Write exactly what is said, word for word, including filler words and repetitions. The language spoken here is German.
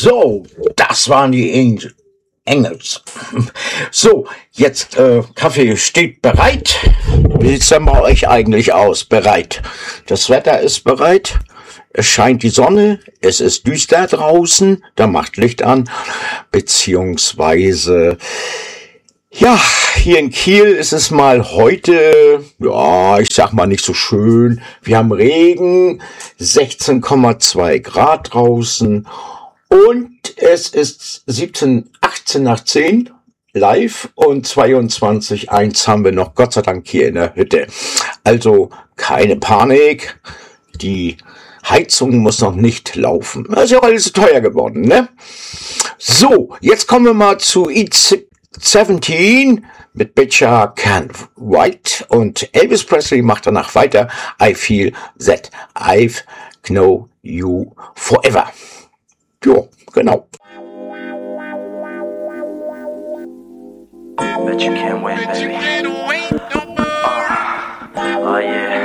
So, das waren die Angel Engels. So, jetzt äh, Kaffee steht bereit. Wie sieht's denn bei euch eigentlich aus? Bereit. Das Wetter ist bereit. Es scheint die Sonne. Es ist düster draußen. Da macht Licht an. Beziehungsweise, ja, hier in Kiel ist es mal heute, ja, ich sag mal nicht so schön. Wir haben Regen, sechzehn Komma zwei Grad draußen. Und es ist siebzehn, achtzehn nach zehn live und zweiundzwanzig Komma eins haben wir noch, Gott sei Dank, hier in der Hütte. Also keine Panik, die Heizung muss noch nicht laufen. Das ist ja alles so teuer geworden, ne? So, jetzt kommen wir mal zu Eat siebzehn mit Bitcha Can't Write und Elvis Presley macht danach weiter. I feel that I've known you forever. Jo, genau. Bet you can't wait, baby. Uh, oh yeah.